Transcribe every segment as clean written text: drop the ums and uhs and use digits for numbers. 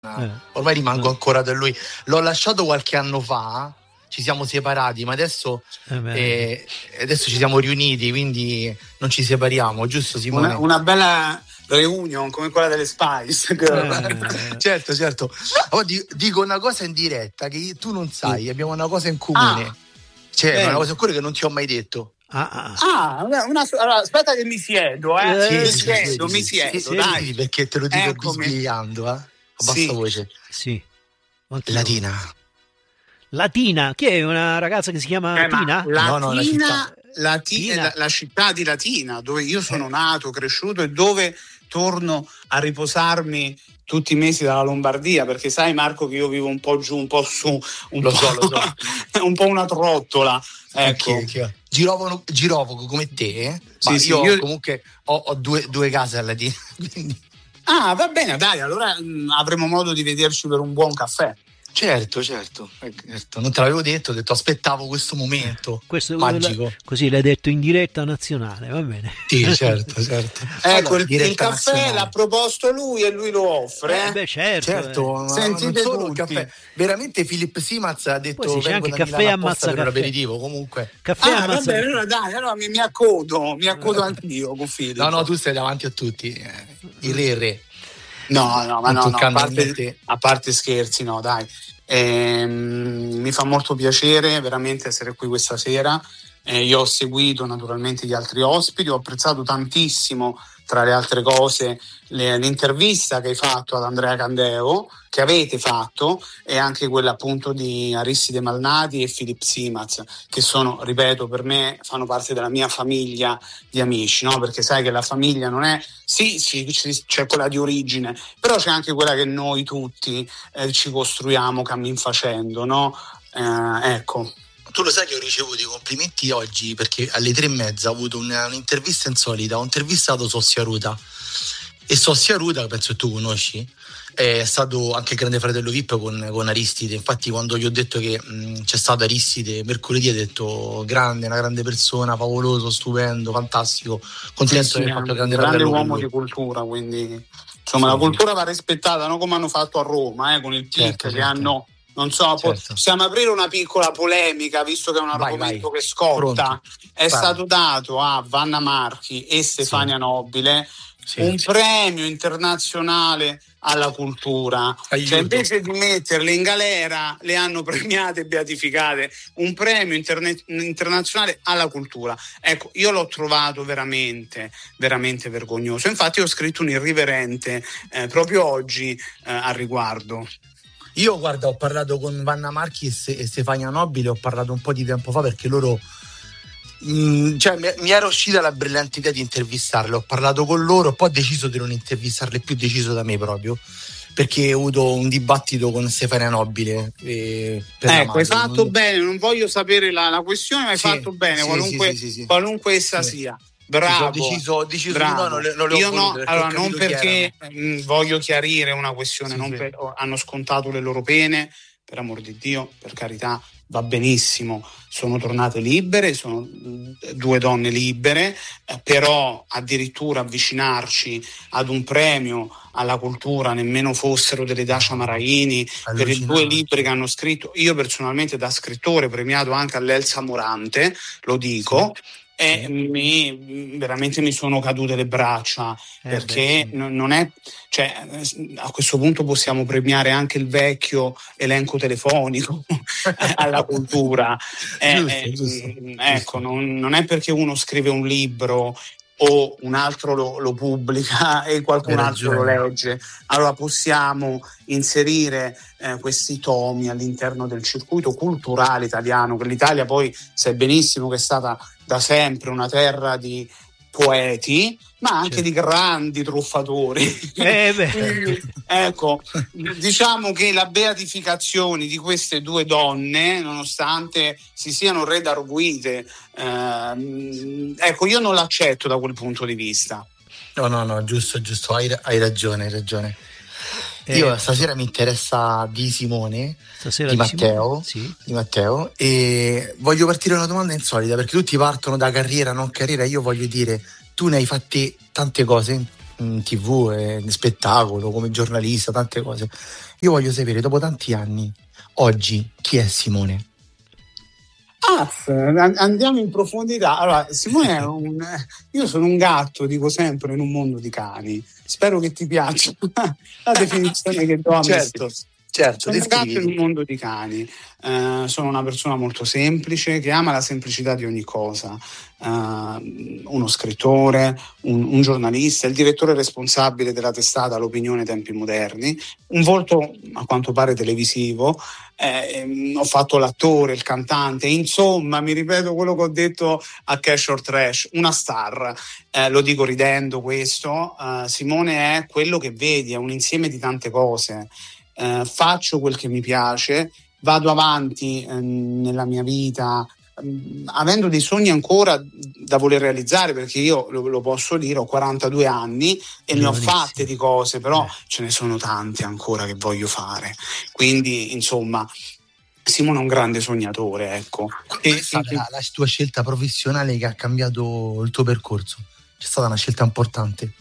ormai rimango ancora da lui. L'ho lasciato qualche anno fa, ci siamo separati, ma adesso ci siamo riuniti, quindi non ci separiamo, giusto Simone? Una bella reunion come quella delle Spice Girl. Certo. Oh, dico una cosa in diretta che tu non sai, abbiamo una cosa in comune. Una cosa in comune che non ti ho mai detto. Allora, aspetta che mi siedo, mi siedo, dai. Perché te lo dico bisbigliando, a bassa voce. Sì. Latina, chi è? Una ragazza che si chiama Tina? La città di Latina, dove io sono nato, cresciuto e dove torno a riposarmi tutti i mesi dalla Lombardia, perché sai Marco che io vivo un po' giù, un po' su, lo so. un po' una trottola, ecco. Girovogo come te, io comunque ho due case a Latina, quindi... va bene, dai, allora avremo modo di vederci per un buon caffè. Certo, non te l'avevo detto, ho detto aspettavo questo momento magico. Così l'hai detto in diretta nazionale, va bene? Sì, certo. Ecco, il caffè nazionale l'ha proposto lui e lui lo offre. Certo. Sentite solo tutti. Caffè. Veramente Philip Simaz ha detto poi c'è anche caffè ammazza per l'aperitivo, comunque. Caffè ammazza. Allora mi accodo anch'io con Philip. No, tu stai davanti a tutti, il re. No, a parte scherzi, no, dai. Mi fa molto piacere veramente essere qui questa sera. Io ho seguito naturalmente gli altri ospiti, ho apprezzato tantissimo, tra le altre cose, l'intervista che hai fatto ad Andrea Candeo, che avete fatto, e anche quella appunto di Aristide Malnati e Philip Simaz, che sono, ripeto, per me fanno parte della mia famiglia di amici, no? Perché sai che la famiglia non è, sì, c'è quella di origine, però c'è anche quella che noi tutti ci costruiamo cammin facendo, no? Ecco. Tu lo sai che ho ricevuto i complimenti oggi perché alle 3:30 ho avuto un'intervista insolita, ho intervistato Sossia Ruta, e Sossia Ruta, penso che tu conosci, è stato anche Grande Fratello VIP con Aristide. Infatti quando gli ho detto che c'è stato Aristide mercoledì, ha detto una grande persona, favoloso, stupendo, fantastico, contento di aver fatto il Grande Fratello. Un grande uomo di cultura, quindi insomma la cultura va rispettata, no? Come hanno fatto a Roma, con il PIC che hanno... Non so, possiamo aprire una piccola polemica, visto che è un argomento che scotta. È stato dato a Vanna Marchi e Stefania Nobile un premio internazionale alla cultura. Cioè, invece di metterle in galera, le hanno premiate e beatificate. Un premio internazionale alla cultura. Ecco, io l'ho trovato veramente, veramente vergognoso. Infatti ho scritto un irriverente proprio oggi al riguardo. Io guarda, ho parlato con Vanna Marchi e Stefania Nobile, ho parlato un po' di tempo fa perché loro mi era uscita la brillante idea di intervistarle, ho parlato con loro, poi ho deciso di non intervistarle più, deciso da me proprio, perché ho avuto un dibattito con Stefania Nobile. Hai fatto bene, non voglio sapere la questione, ma hai fatto bene, qualunque essa sia. Bravo, ho deciso bravo. Non perché voglio chiarire una questione, hanno scontato le loro pene, per amor di Dio, per carità, va benissimo, sono tornate libere, sono due donne libere, però addirittura avvicinarci ad un premio alla cultura, nemmeno fossero delle Dacia Maraini, per i 2 libri che hanno scritto, io personalmente da scrittore premiato anche all'Elsa Morante, lo dico, veramente mi sono cadute le braccia, perché non è, cioè, a questo punto possiamo premiare anche il vecchio elenco telefonico alla cultura. Ecco, non è perché uno scrive un libro o un altro lo pubblica e qualcun altro lo legge, allora possiamo inserire questi tomi all'interno del circuito culturale italiano, che l'Italia poi sai benissimo che è stata da sempre una terra di poeti, ma anche di grandi truffatori. Ecco, diciamo che la beatificazione di queste 2 donne, nonostante si siano redarguite, ecco, io non l'accetto da quel punto di vista. No, giusto, hai ragione. Io stasera mi interessa di Simone, di Matteo, e voglio partire da una domanda insolita, perché tutti partono da carriera, non carriera. Io voglio dire, tu ne hai fatte tante cose in TV, in spettacolo, come giornalista, tante cose. Io voglio sapere, dopo tanti anni, oggi, chi è Simone? Andiamo in profondità. Allora, Simone io sono un gatto, dico sempre, in un mondo di cani. Spero che ti piaccia la definizione che do a me stesso. Certo, sono un gatto in un mondo di cani. Sono una persona molto semplice, che ama la semplicità di ogni cosa. Uno scrittore, un giornalista, il direttore responsabile della testata L'Opinione Tempi Moderni, un volto a quanto pare televisivo. Ho fatto l'attore, il cantante, insomma, mi ripeto quello che ho detto a Cash or Trash, una star. Lo dico ridendo questo. Simone è quello che vedi, è un insieme di tante cose. Faccio quel che mi piace, vado avanti nella mia vita, avendo dei sogni ancora da voler realizzare, perché io lo posso dire, ho 42 anni e ne ho fatte di cose, però ce ne sono tante ancora che voglio fare, quindi insomma Simone è un grande sognatore, ecco. Qual è stata la tua scelta professionale che ha cambiato il tuo percorso? C'è stata una scelta importante?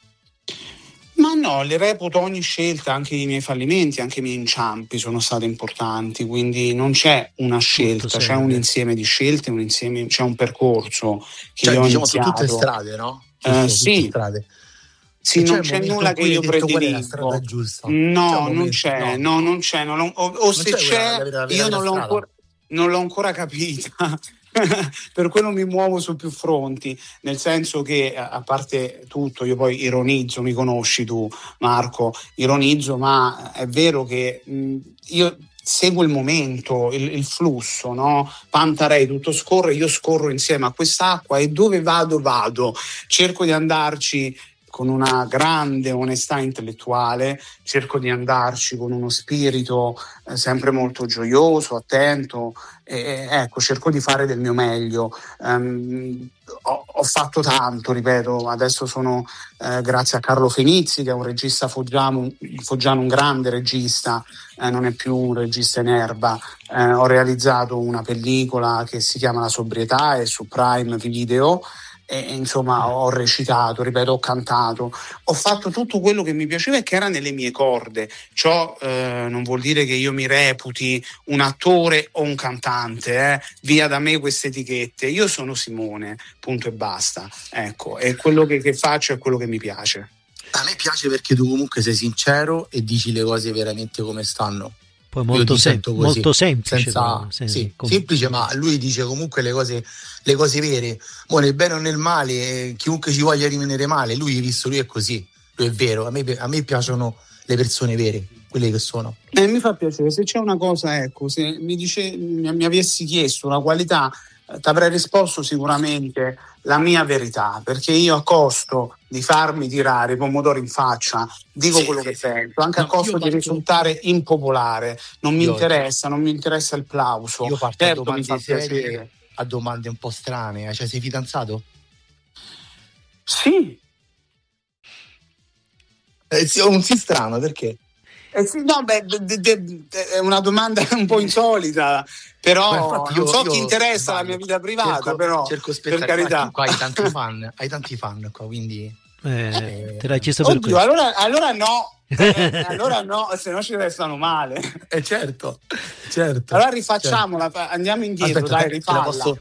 Ma no, le reputo ogni scelta, anche i miei fallimenti, anche i miei inciampi sono stati importanti, quindi non c'è una scelta, c'è un insieme di scelte, c'è un percorso che io ho iniziato. Su tutte strade, no? Sì. Strade. Sì, non c'è nulla che io prediligo. No, non c'è, non c'è. O se c'è, io non l'ho ancora capita. Per quello mi muovo su più fronti, nel senso che, a parte tutto, io poi ironizzo, mi conosci tu Marco, ironizzo, ma è vero che io seguo il momento, il flusso, no? Pantarei, tutto scorre, io scorro insieme a quest'acqua e dove vado, cerco di andarci con una grande onestà intellettuale, cerco di andarci con uno spirito sempre molto gioioso, attento, ecco, cerco di fare del mio meglio. Ho fatto tanto, ripeto, adesso sono grazie a Carlo Fenizzi, che è un regista foggiano, un grande regista, non è più un regista in erba. Ho realizzato una pellicola che si chiama La sobrietà, è su Prime Video. Insomma, ho recitato, ripeto, ho cantato, ho fatto tutto quello che mi piaceva e che era nelle mie corde. Ciò non vuol dire che io mi reputi un attore o un cantante, via da me queste etichette. Io sono Simone, punto e basta. Ecco, e quello che faccio è quello che mi piace. A me piace perché tu comunque sei sincero e dici le cose veramente come stanno. Poi molto semplice, semplice, ma lui dice comunque le cose vere. Nel bene o nel male, chiunque ci voglia rimanere male, lui è così, lui è vero. A me piacciono le persone vere, quelle che sono. Mi fa piacere. Se c'è una cosa, ecco, se mi avessi chiesto una qualità, ti avrei risposto sicuramente la mia verità, perché io, a costo di farmi tirare i pomodori in faccia, dico quello che penso, anche a costo di risultare impopolare. Non mi interessa il plauso. Io parto a domande serie, a domande un po' strane. Cioè, sei fidanzato? Sì. Un sì strano, perché? È una domanda un po' insolita, però non so chi interessa la mia vita privata, però per carità. Qua hai tanti fan qua, quindi te l'hai chiesto per questo. Allora no. Allora no, se no ci restano male. Certo. Allora rifacciamola, andiamo indietro. Aspetta, dai, rifalla.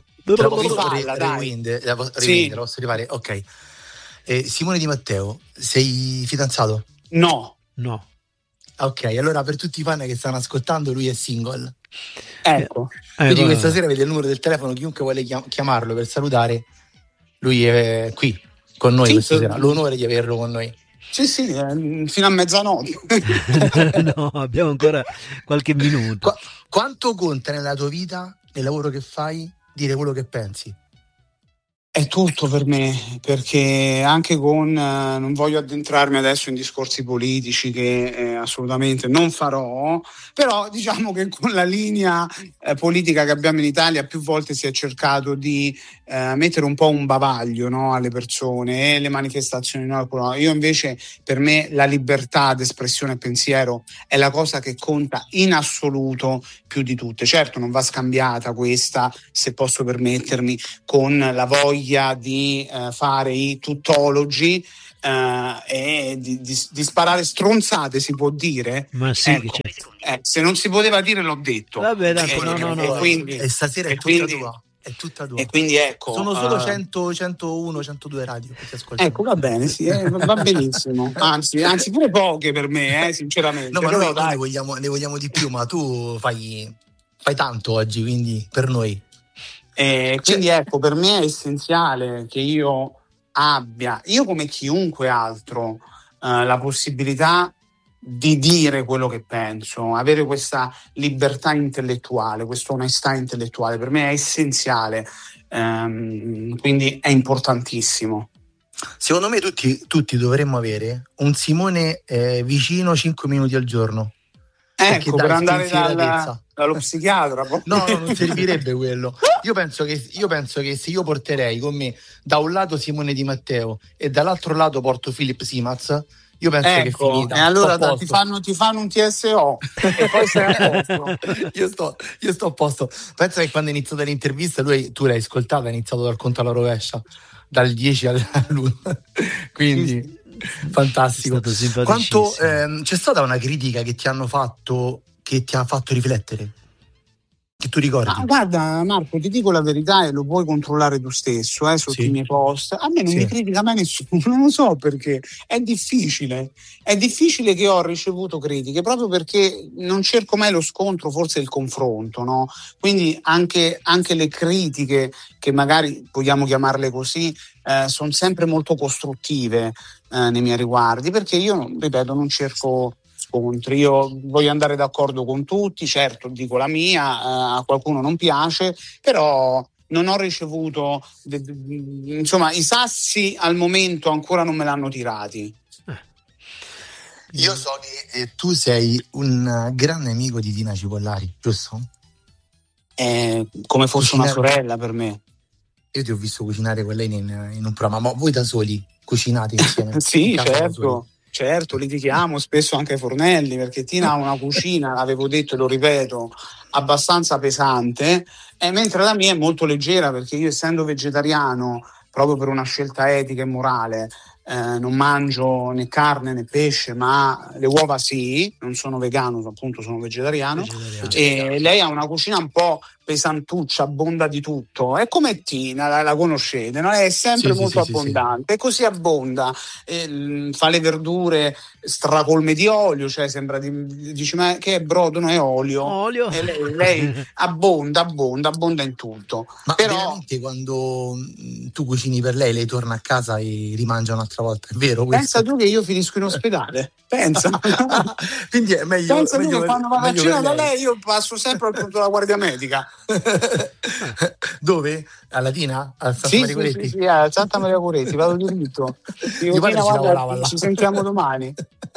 La posso rifare? Ok. Simone Di Matteo, sei fidanzato? No. Ok, allora per tutti i fan che stanno ascoltando, lui è single. Ecco. Quindi questa sera vede il numero del telefono, chiunque vuole chiamarlo per salutare, lui è qui con noi questa sera. L'onore di averlo con noi. Sì, fino a mezzanotte. No, abbiamo ancora qualche minuto. Quanto conta nella tua vita, nel lavoro che fai, dire quello che pensi? È tutto per me, perché anche non voglio addentrarmi adesso in discorsi politici che assolutamente non farò, però diciamo che con la linea politica che abbiamo in Italia, più volte si è cercato di mettere un po' un bavaglio, no, alle persone, e le manifestazioni, no? Io invece, per me, la libertà d'espressione e pensiero è la cosa che conta in assoluto più di tutte. Certo, non va scambiata questa, se posso permettermi, con la voglia di fare i tuttologi e di sparare stronzate, si può dire? Ma sì, ecco, certo. Se non si poteva dire, l'ho detto. Vabbè, no. E stasera è tutta tua. È tutta tua. E quindi ecco, sono solo 100, 101, 102 radio che ti ascoltano. Ecco, va bene, sì, va benissimo. Anzi, pure poche per me, sinceramente. No, ma noi ne vogliamo di più, ma tu fai tanto oggi, quindi per noi. Quindi ecco, per me è essenziale che io come chiunque altro, la possibilità di dire quello che penso, avere questa libertà intellettuale, questa onestà intellettuale, per me è essenziale, quindi è importantissimo. Secondo me tutti dovremmo avere un Simone vicino 5 minuti al giorno. Ecco, per andare dallo psichiatra. No, non servirebbe quello. Io penso che se io porterei con me da un lato Simone Di Matteo e dall'altro lato porto Philip Simaz, io penso che è finita. E allora ti fanno un TSO e poi sei a posto. Io sto a posto. Pensa che quando è iniziata l'intervista, tu l'hai ascoltata, ha iniziato dal conto alla rovescia, dal 10 all'1. Quindi fantastico. Quanto c'è stata una critica che ti hanno fatto, che ti ha fatto riflettere? Che tu ricordi? Guarda Marco, ti dico la verità e lo puoi controllare tu stesso sotto i miei post. A me non mi critica mai nessuno, non lo so perché. È difficile che ho ricevuto critiche, proprio perché non cerco mai lo scontro, forse il confronto, no? Quindi anche le critiche, che magari vogliamo chiamarle così, sono sempre molto costruttive nei miei riguardi, perché io, ripeto, non cerco scontri. Io voglio andare d'accordo con tutti, certo dico la mia, a qualcuno non piace, però non ho ricevuto insomma, i sassi al momento ancora non me l'hanno tirati. Io so che tu sei un grande amico di Tina Cipollari, giusto? Come fosse una sorella per me. Io ti ho visto cucinare con lei in un programma, ma voi da soli cucinate insieme? Sì, certo, litighiamo spesso anche ai fornelli, perché Tina ha una cucina, l'avevo detto e lo ripeto, abbastanza pesante, mentre la mia è molto leggera, perché io, essendo vegetariano, proprio per una scelta etica e morale, non mangio né carne né pesce, ma le uova sì, non sono vegano, appunto sono vegetariano. E lei ha una cucina un po' pesantuccia, abbonda di tutto, è come Tina, la conoscete, no? È sempre molto abbondante, così abbonda, fa le verdure stracolme di olio, cioè sembra dici, ma che è brodo? No, è olio. E lei abbonda in tutto. Ma però veramente quando tu cucini per lei torna a casa e rimangia un'altra volta, è vero questo? Pensa tu che io finisco in ospedale, pensa. Quindi è meglio. Pensa tu che quando va vaccinato da lei io passo sempre al punto della guardia medica. Dove? A Latina? A Santa Maria Coretti? Sì, a Santa Maria Coretti, vado diritto. Ci sentiamo domani.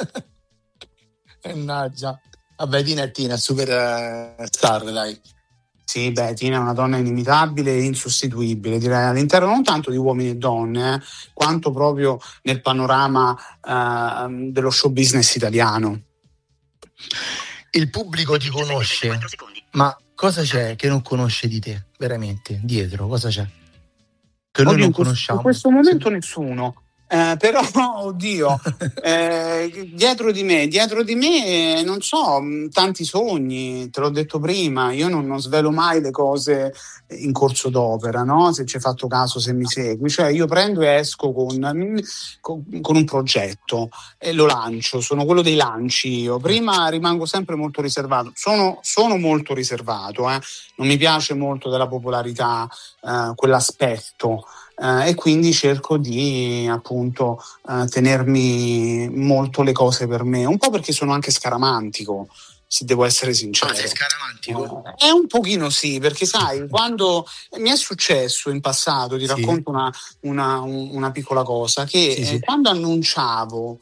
Mannaggia. Vabbè, Tina è Tina, super star, dai. Sì, Tina è una donna inimitabile e insostituibile, direi, all'interno non tanto di uomini e donne, quanto proprio nel panorama dello show business italiano. Il pubblico ti conosce, ma cosa c'è che non conosce di te, veramente, dietro? Cosa c'è? Che noi non conosciamo? In questo momento nessuno. Però, oddio, dietro di me, non so, tanti sogni, te l'ho detto prima, io non svelo mai le cose in corso d'opera, no? Se ci hai fatto caso, se mi segui, cioè io prendo e esco con un progetto e lo lancio, sono quello dei lanci io. Prima rimango sempre molto riservato, sono molto riservato, non mi piace molto della popolarità, quell'aspetto. E quindi cerco di appunto tenermi molto le cose per me, un po' perché sono anche scaramantico, se devo essere sincero. Sei scaramantico? È un pochino sì, perché sai, quando mi è successo in passato, ti racconto una piccola cosa, che quando annunciavo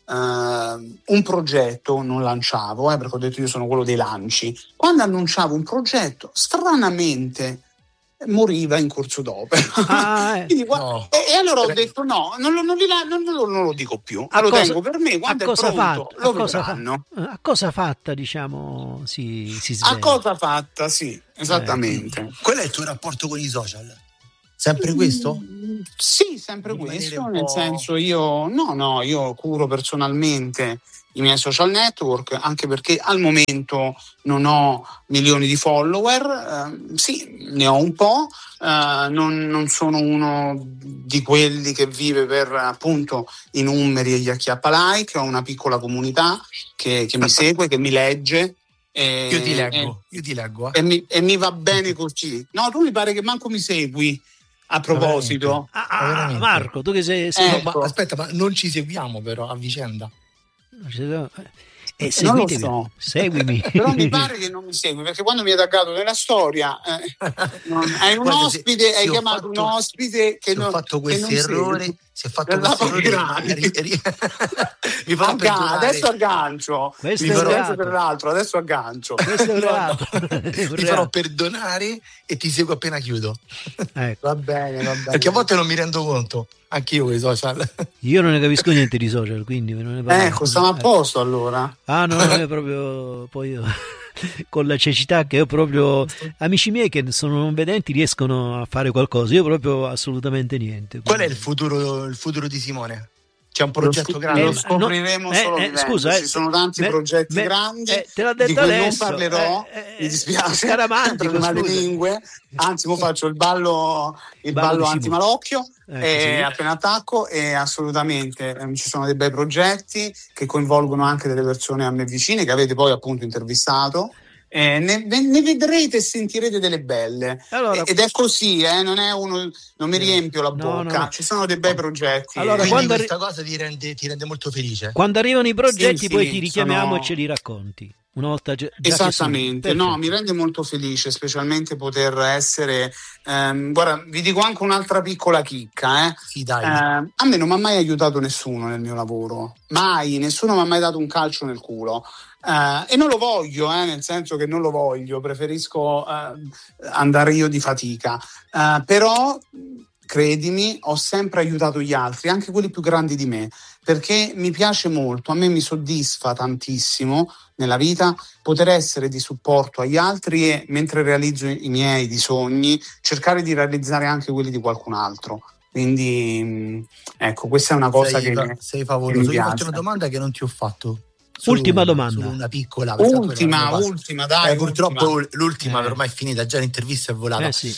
un progetto, non lanciavo, perché ho detto io sono quello dei lanci. Quando annunciavo un progetto, stranamente moriva in corso d'opera. Quindi, no. E allora ho detto no, non lo dico più, lo tengo per me, quando è pronto lo vedranno. A cosa fatta, diciamo, si svela? A cosa fatta, sì, esattamente. Qual è il tuo rapporto con i social? Sempre questo? Sì, sempre questo, nel senso io curo personalmente i miei social network, anche perché al momento non ho milioni di follower, sì, ne ho un po', non sono uno di quelli che vive per appunto i numeri e gli acchiappa like, ho una piccola comunità che mi segue, che mi legge. Io ti leggo. E mi va bene così. No, tu mi pare che manco mi segui. A proposito, Marco, tu che sei no, ma aspetta, ma non ci seguiamo però a vicenda. Non lo so. Seguimi. Però mi pare che non mi segui, perché quando mi hai taggato nella storia hai un ospite, hai chiamato un ospite che non. Ho fatto questo errore. Si è fatto questo mi fa adesso aggancio. Adesso aggancio. Ti farò perdonare e ti seguo appena chiudo. Va bene. Perché a volte non mi rendo conto. Anch'io con i social. Io non ne capisco niente di social, quindi non ne parlo. Ecco, stiamo a posto allora. No, è proprio poi io con la cecità che ho proprio, amici miei che sono non vedenti riescono a fare qualcosa, io proprio assolutamente niente. Qual è il futuro di Simone? C'è un progetto grande? Lo scopriremo solo scusa, ci sono tanti progetti grandi te l'ha detto di cui adesso, non parlerò, mi dispiace per le malelingue, anzi mo faccio il ballo antimalocchio appena attacco, e assolutamente ci sono dei bei progetti che coinvolgono anche delle persone a me vicine che avete poi appunto intervistato. Ne vedrete e sentirete delle belle, allora, ed è così, non mi riempio la bocca, no. Ci sono dei bei progetti, allora quindi questa cosa ti rende molto felice. Quando arrivano i progetti poi ti richiamiamo e ce li racconti una volta già esattamente, mi rende molto felice, specialmente poter essere guarda, vi dico anche un'altra piccola chicca, sì, dai. A me non mi ha mai aiutato nessuno nel mio lavoro, mai, nessuno mi ha mai dato un calcio nel culo. E non lo voglio, nel senso che non lo voglio, preferisco andare io di fatica, però credimi, ho sempre aiutato gli altri, anche quelli più grandi di me, perché mi piace molto, a me mi soddisfa tantissimo nella vita poter essere di supporto agli altri e mentre realizzo i miei di sogni cercare di realizzare anche quelli di qualcun altro. Quindi ecco, questa è una cosa sei favoloso. Io faccio una domanda che non ti ho fatto. Ultima domanda. Una piccola. Ultima, dai. Purtroppo l'ultima ormai è finita, già l'intervista è volata. Sì.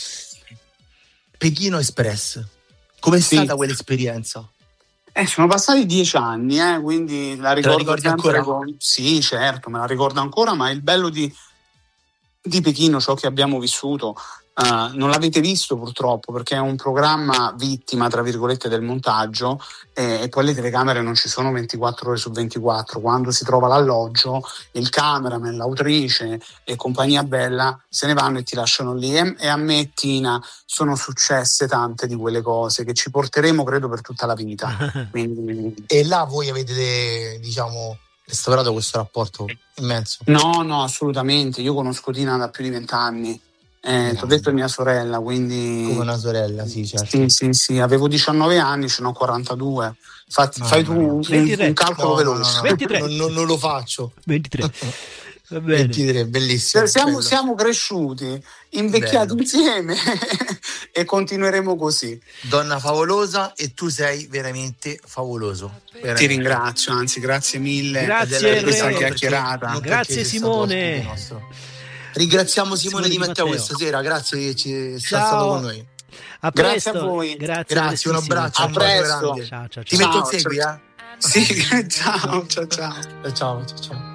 Pechino Express. Com'è stata quell'esperienza? Sono passati 10 anni, quindi la ricordo sempre ancora? Sì, certo, me la ricordo ancora, ma il bello di Pechino, ciò che abbiamo vissuto, non l'avete visto purtroppo perché è un programma vittima tra virgolette del montaggio, e poi le telecamere non ci sono 24 ore su 24. Quando si trova l'alloggio, il cameraman, l'autrice e compagnia bella se ne vanno e ti lasciano lì, e a me e Tina sono successe tante di quelle cose che ci porteremo credo per tutta la vita. Quindi... E là voi avete restaurato questo rapporto immenso? No, assolutamente, io conosco Tina da più di 20 anni. Ti ho detto mia sorella, quindi come una sorella, sì, certo. Sì, avevo 19 anni, ce n'ho 42. Fai tu un calcolo veloce. No. 23. Non lo faccio. 23. Va bene. 23, bellissimo. Siamo cresciuti, invecchiati insieme e continueremo così. Donna favolosa, e tu sei veramente favoloso. Veramente. Ti ringrazio, anzi, grazie mille. Grazie per questa chiacchierata. Grazie Simone. Ringraziamo Simone Di Matteo questa sera, grazie che ci sta stato con noi. A grazie a voi. Grazie, un abbraccio. A presto. Ciao. Ti metto in segui, Sì, ciao. Ciao.